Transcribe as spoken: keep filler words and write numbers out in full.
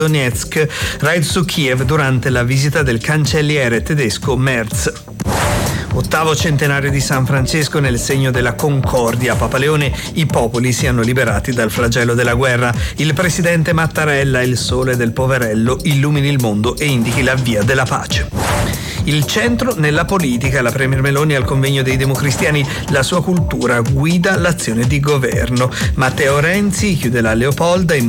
Donetsk, raid su Kiev durante la visita del cancelliere tedesco Merz. Ottavo centenario di San Francesco nel segno della concordia. Papa Leone, i popoli siano liberati dal flagello della guerra. Il presidente Mattarella, il sole del poverello, illumini il mondo e indichi la via della pace. Il centro nella politica, la Premier Meloni al convegno dei democristiani, la sua cultura guida l'azione di governo. Matteo Renzi chiude la Leopolda in